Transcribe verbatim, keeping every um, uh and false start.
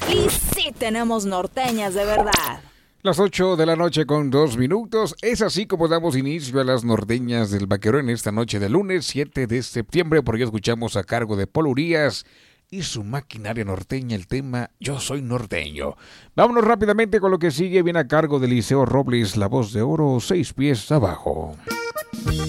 Y sí tenemos norteñas de verdad. Las ocho de la noche con dos minutos. Es así como damos inicio a las norteñas del Vaquero en esta noche de lunes siete de septiembre. Por ello escuchamos a cargo de Paul Urias y su maquinaria norteña el tema Yo Soy Norteño. Vámonos rápidamente con lo que sigue. Viene a cargo de Liceo Robles, la voz de oro, seis pies abajo.